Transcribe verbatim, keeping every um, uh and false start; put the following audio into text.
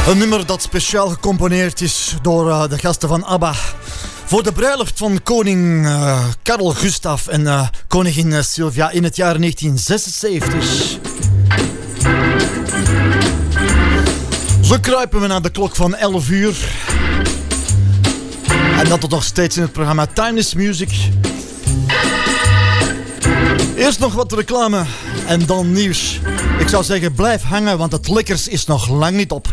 Een nummer dat speciaal gecomponeerd is door uh, de gasten van ABBA. Voor de bruiloft van koning uh, Karel Gustaf en uh, koningin uh, Sylvia in het jaar negentien zesenzeventig. Zo kruipen we naar de klok van elf uur. En dat tot nog steeds in het programma Timeless Music. Eerst nog wat reclame en dan nieuws. Ik zou zeggen, blijf hangen, want het lekkers is nog lang niet op.